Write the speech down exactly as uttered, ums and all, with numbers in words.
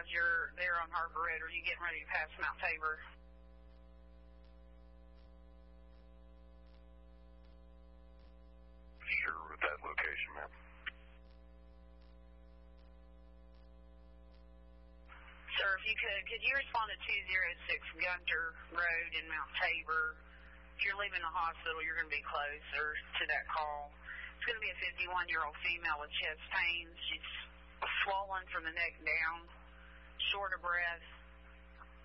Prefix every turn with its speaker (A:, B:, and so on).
A: advise you're there on Harbor Road, or are you getting ready to pass Mount Tabor?
B: Sure, with that location, ma'am.
A: Sir, if you could, could you respond to two oh six Gunter Road in Mount Tabor? If you're leaving the hospital, you're going to be closer to that call. It's going to be a fifty-one-year-old female with chest pains. She's swollen from the neck down, short of breath,